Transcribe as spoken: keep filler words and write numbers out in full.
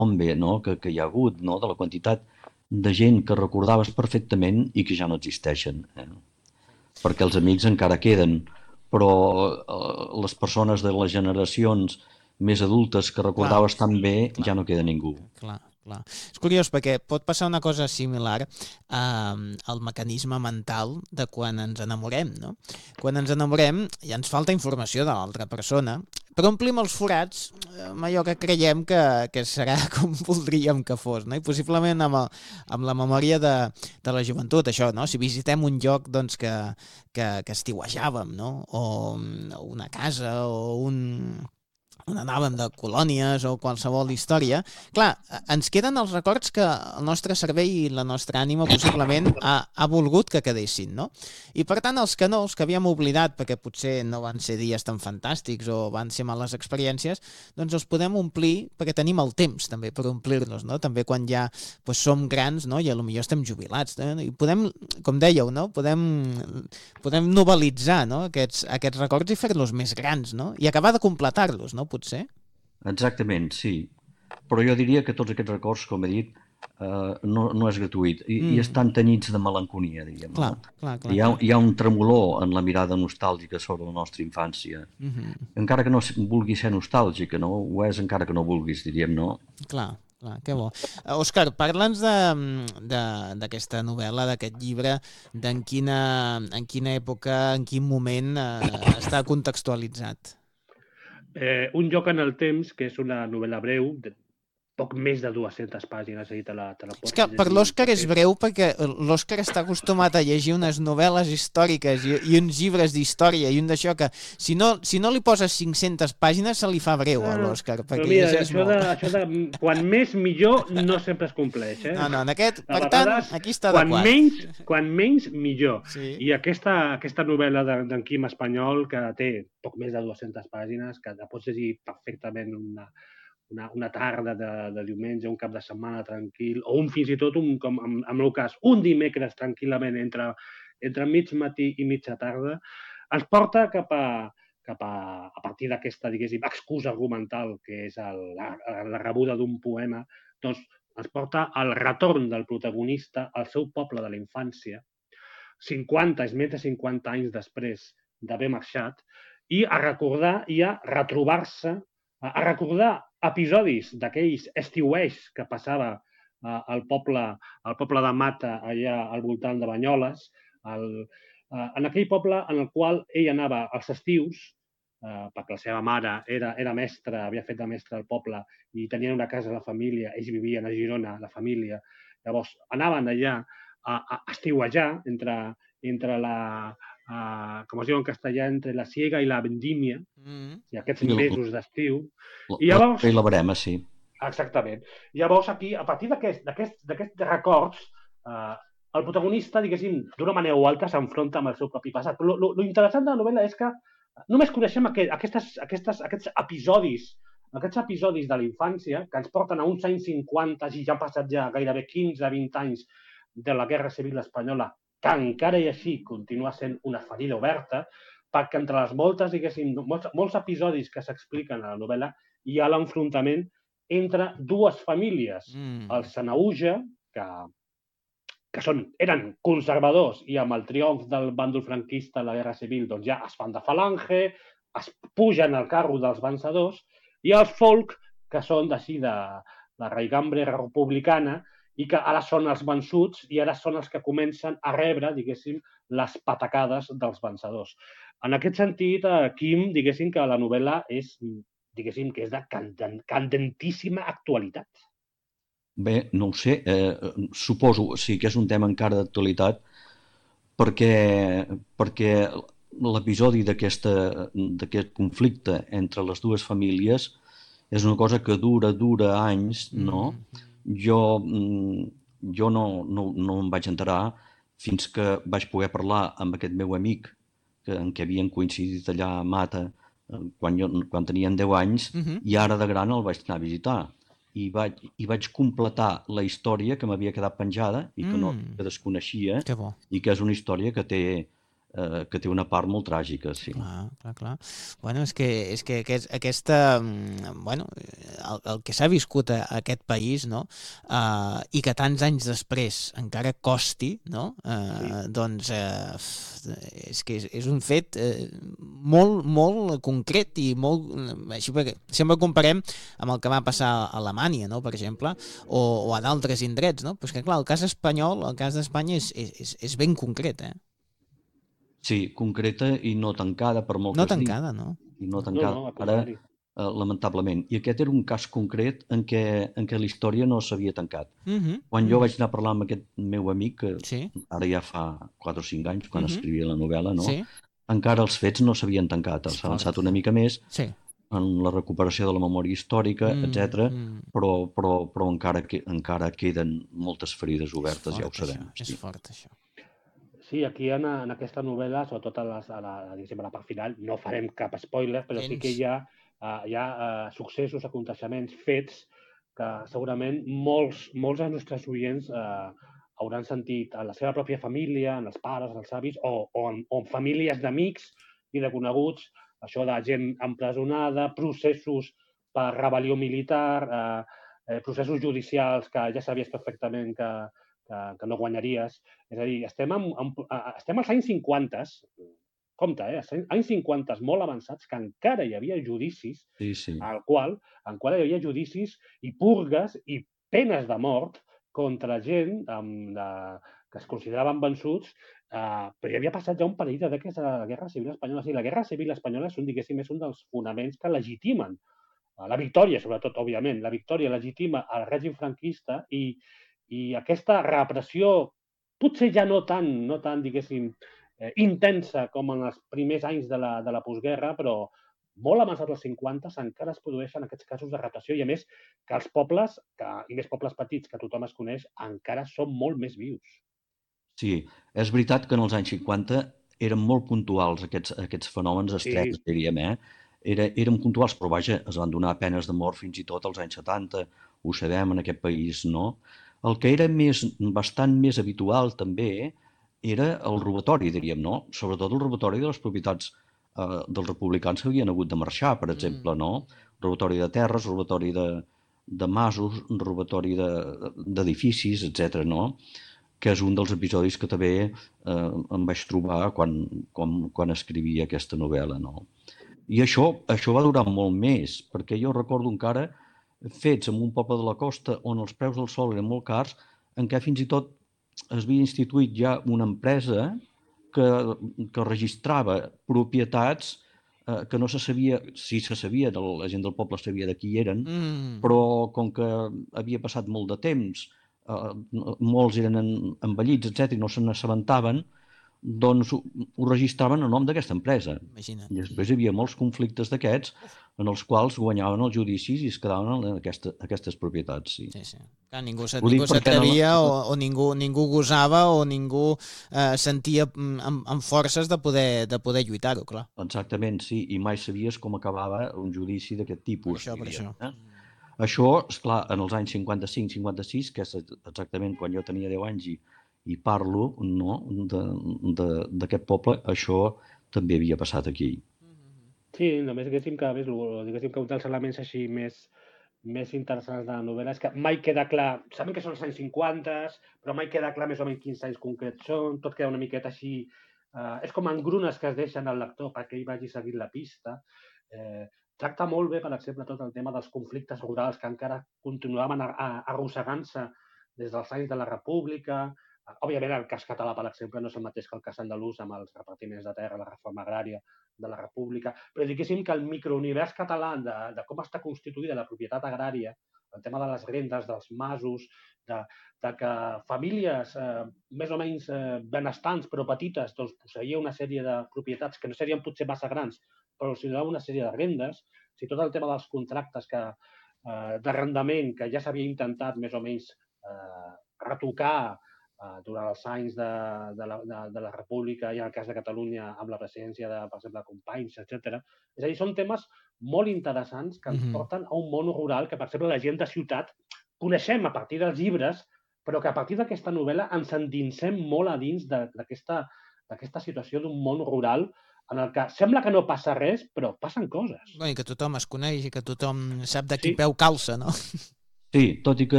on ve, no? que, que hi ha hagut, no? De la quantitat de gent que recordaves perfectament i que ja no existeixen. Eh? Perquè els amics encara queden, però eh, les persones de les generacions més adultes que Clar, recordaves tan bé clar. ja no queda ningú. Clar, clar. És curiós perquè pot passar una cosa similar eh, al mecanisme mental de quan ens enamorem, no? Quan ens enamorem ja ens falta informació de l'altra persona, però omplim els forats amb allò que creiem que, que serà com voldríem que fos, no? I possiblement amb, el, amb la memòria de, de la joventut, això, no? Si visitem un lloc doncs, que, que, que estiuejàvem, no? O una casa o un on anàvem de colònies o qualsevol història, clar, ens queden els records que el nostre cervell i la nostra ànima possiblement ha, ha volgut que quedessin, no? I per tant els que no, els que havíem oblidat perquè potser no van ser dies tan fantàstics o van ser males experiències, doncs els podem omplir perquè tenim el temps també per omplir-los, no? També quan ja doncs, som grans, no? I potser estem jubilats, no? I podem, com dèieu, no? Podem, podem novelitzar, no? aquests, aquests records i fer-los més grans, no? I acabar de completar-los, no? Potser. Exactament, sí. Però jo diria que tots aquests records, com he dit, eh, no, no és gratuït i, i Mm, estan tenyits de melanconia, diguem, clar, no? clar, clar, Hi ha, clar. hi ha un tremolor en la mirada nostàlgica sobre la nostra infància. Mm-hmm. Encara que no vulgui ser nostàlgica, no? Ho és encara que no vulguis, diríem, no? Clar, clar, que bo. Uh, Òscar, parla'ns de- de- d'aquesta novel·la, d'aquest llibre, d'en quina, en quina època, en quin moment eh, està contextualitzat. Eh, un lloc en el temps, que és una novel·la breu, de poc més de dues-centes pàgines, ahir te la, te la És pots que per llegir l'Òscar és perquè... breu perquè l'Òscar està acostumat a llegir unes novel·les històriques i, i uns llibres d'història i un d'això que si no, si no li poses cinc-centes pàgines se li fa breu a Ah, l'Òscar però perquè mira, llegeix això de, molt. això de quan més millor no sempre es compleix, eh? No, no, en aquest, A per tant, vegades, aquí està quan adequat. menys, quan menys millor. Sí. I aquesta, aquesta novel·la de- d'en Quim Espanyol, que té poc més de dues-centes pàgines, que la pots llegir perfectament una, una, una tarda de, de diumenge, un cap de setmana tranquil, o un fins i tot, un, com en, en el meu cas, un dimecres tranquil·lament entre, entre mig matí i mitja tarda, ens porta cap a, cap a, a partir d'aquesta, diguéssim, excusa argumental, que és el, la, la rebuda d'un poema, doncs ens porta al retorn del protagonista al seu poble de la infància, cinquanta, és més de cinquanta anys després d'haver marxat, i a recordar i a retrobar-se, a, a recordar episodis d'aquells estiueis que passava eh, al, poble, al poble de Mata, allà al voltant de Banyoles, el, eh, en aquell poble en el qual ell anava als estius, eh, perquè la seva mare era, era mestra, havia fet de mestra al poble i tenien una casa a la família, ells vivien a Girona, la família, llavors anaven allà a, a estiuejar entre, entre la, uh, com es diu en castellà, entre la siega i la vendímia, Mm. i aquests I la, mesos d'estiu. I la, llavors, i la barema, sí. exactament, llavors aquí, a partir d'aquests records, eh, el protagonista, diguéssim, d'una manera o altra s'enfronta amb el seu propi passat. Però lo, lo interessant de la novel·la és que només coneixem aquest, aquestes, aquestes, aquests episodis aquests episodis de la infància que ens porten a uns anys cinquanta i ja han passat ja gairebé quinze a vint anys de la Guerra Civil Espanyola, que encara i així continua sent una ferida oberta, perquè entre les moltes, diguéssim, molts, molts episodis que s'expliquen a la novel·la hi ha l'enfrontament entre dues famílies. Mm. El Sanaüja, que, que són, eren conservadors i amb el triomf del bàndol franquista a la Guerra Civil doncs ja es fan de falange, es pugen al carro dels vencedors, i els folk, que són d'ací de la raigambre republicana i que ara són els vençuts i ara són els que comencen a rebre, diguéssim, les patacades dels vencedors. En aquest sentit, Quim, diguéssim que la novel·la és, diguéssim, que és de candentíssima actualitat. Bé, no ho sé, eh, suposo, sí que és un tema encara d'actualitat, perquè, perquè l'episodi d'aquest conflicte entre les dues famílies és una cosa que dura, dura anys, no? Mm. Jo, jo no, no, no em vaig enterar fins que vaig poder parlar amb aquest meu amic que, en què havien coincidit allà a Mata quan, jo, quan tenien deu anys, Mm-hmm. i ara de gran el vaig anar a visitar. I vaig, i vaig completar la història que m'havia quedat penjada i que, no, Mm. que desconeixia, Que bo. i que és una història que té eh, que té una part molt tràgica, sí. Clar, clar, clar. Bueno, és que, és que aquest, aquesta, mm, bueno, el, el que s'ha viscut a, a aquest país, no? Uh, i que tants anys després encara costi, no? Uh, Sí. Doncs uh, és que és, és un fet uh, molt, molt concret i molt... Així perquè sempre ho comparem amb el que va passar a Alemanya, no? Per exemple, o, o a d'altres indrets, no? Però és que, clar, el cas espanyol, el cas d'Espanya és, és, és ben concret, eh? Sí, concreta i no tancada, per molt No que es digui, tancada, no? i no No, tancada no, al ara, contrari. eh, lamentablement. I aquest era un cas concret en què, en què la història no s'havia tancat. Mhm, Quan jo mhm. vaig anar a parlar amb aquest meu amic, que Sí. ara ja fa quatre o cinc anys, quan Mhm. escrivia la novel·la, no? Sí. Encara els fets no s'havien tancat. És S'ha fort. avançat una mica més Sí. en la recuperació de la memòria històrica, Mm, etcètera, mm. però, però, però encara, que, encara queden moltes ferides És obertes, ja ho fort, això. sabem. És Sí. fort, això. Sí, aquí en, en aquesta novel·la, sobretot a, les, a, la, diguéssim, a la part final, no farem cap spoiler, però sí que Gens. hi ha, uh, hi ha uh, successos, aconteixements, fets que segurament molts, molts dels nostres oients uh, hauran sentit en la seva pròpia família, en els pares, els avis, o, o, en, o en famílies d'amics i de coneguts, això de gent empresonada, processos per rebel·lió militar, eh, eh, processos judicials que ja sabies perfectament que, que, que no guanyaries. És a dir, estem, en, en, estem als anys cinquanta, compte, eh? Anys cinquanta molt avançats, que encara hi havia judicis, Sí, sí. al qual, en qual hi havia judicis i purgues i penes de mort contra gent amb, de, que es consideraven vençuts, eh, però hi havia passat ja un parell de dècades de la Guerra Civil Espanyola. O sigui, la Guerra Civil Espanyola és un, diguéssim, és un dels fonaments que legitimen la victòria, sobretot, òbviament, la victòria legitima el règim franquista i, i aquesta repressió, potser ja no tan, no tan diguéssim, eh, intensa com en els primers anys de la, de la postguerra, però molt avançats als cinquanta encara es produeixen aquests casos de repressió i, a més, que els pobles, que, i més pobles petits que tothom es coneix, encara són molt més vius. Sí, és veritat que en els anys cinquanta eren molt puntuals aquests, aquests fenòmens extrems, Sí. diríem, eh? Era, eren puntuals, però vaja, es van donar penes de mort fins i tot als anys setanta, ho sabem en aquest país, no? El que era més, bastant més habitual també era el robatori, diríem, no? Sobretot el robatori de les propietats eh, dels republicans que havien hagut de marxar, per exemple, no? Robatori de terres, robatori de, de masos, robatori de- d'edificis, etcètera, no? Que és un dels episodis que també eh, em vaig trobar quan, quan, quan escrivia aquesta novel·la. No? I això, això va durar molt més, perquè jo recordo encara fets en un poble de la costa on els preus del sol eren molt cars, en què fins i tot es havia instituït ja una empresa que, que registrava propietats eh, que no se sabia, si se sabia, la gent del poble sabia de qui eren, Mm. però com que havia passat molt de temps, eh, molts eren envellits, etcètera, i no se n'assabentaven, doncs ho, ho registraven a nom d'aquesta empresa. Imagina't. I després hi havia molts conflictes d'aquests en els quals guanyaven els judicis i es quedaven en aquesta, aquestes propietats. Sí. Sí, sí. Clar, ningú se- Ho dic ningú perquè en s'atrevia el- o, o ningú, ningú gosava o ningú eh, sentia mm, amb, amb forces de poder, de poder lluitar-ho, clar. Exactament, sí, i mai sabies com acabava un judici d'aquest Per tipus. això, per diríem, això. Eh? Això, esclar, en els anys cinquanta-cinc cinquanta-sis, que és exactament quan jo tenia deu anys i, i parlo no, d'aquest poble, això també havia passat aquí. Sí, només diguéssim que, més, diguéssim que un dels elements així més, més interessants de la novel·la és que mai queda clar, sabem que són els anys cinquanta, però mai queda clar més o menys quins anys concrets són, tot queda una miqueta així, eh, és com engrunes que es deixen al lector perquè ell vagi seguint la pista. Eh, tracta molt bé, per exemple, tot el tema dels conflictes rurals que encara continuaven arrossegant-se des dels anys de la República. Òbviament, el cas català, per exemple, no és el mateix que el cas andalús amb els repartiments de terra, la reforma agrària de la República, però diguéssim que el microunivers català de, de com està constituïda la propietat agrària, el tema de les rendes, dels masos, de, de que famílies eh, més o menys eh, benestants però petites doncs, posseïa una sèrie de propietats que no serien potser massa grans, però els donava una sèrie de rendes. O sigui, tot el tema dels contractes que, eh, d'arrendament que ja s'havia intentat més o menys eh, retocar durant els anys de, de, la, de, de la República i en el cas de Catalunya amb la presidència de, per exemple, Companys, etcètera. És a dir, són temes molt interessants que ens Mhm. porten a un món rural que, per exemple, la gent de ciutat coneixem a partir dels llibres, però que a partir d'aquesta novel·la ens endinsem molt a dins d'aquesta d'aquesta situació d'un món rural en el que sembla que no passa res, però passen coses. Bé, i que tothom es coneix i que tothom sap de qui Sí. peu calça, no? Sí, tot i que